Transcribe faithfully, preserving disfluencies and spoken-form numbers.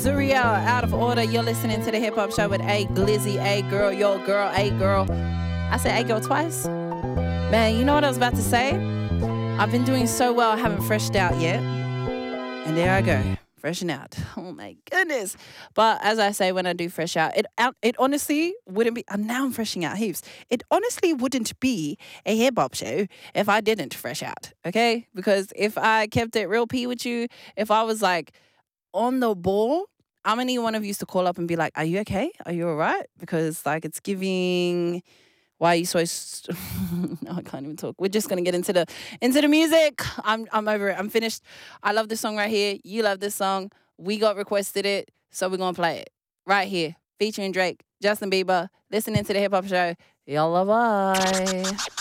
Zuriel, Out of Order. You're listening to the Hip Hop Show with A Glizzy, A Girl, Yo Girl, A Girl. I said A Girl twice. Man, you know what I was about to say? I've been doing so well, I haven't freshed out yet. And there I go, freshen out. Oh my goodness. But as I say, when I do fresh out, it it honestly wouldn't be, and now I'm freshing out heaps. It honestly wouldn't be a hip hop show if I didn't fresh out, okay? Because if I kept it real P with you, if I was like on the ball, how many one of you used to call up and be like, are you okay? Are you all right? Because like it's giving... Why are you so... St- no, I can't even talk. We're just going to get into the into the music. I'm I'm over it. I'm finished. I love this song right here. You love this song. We got requested it, so we're going to play it right here. Featuring Drake, Justin Bieber, listening to the Hip Hop Show. Yalla bye.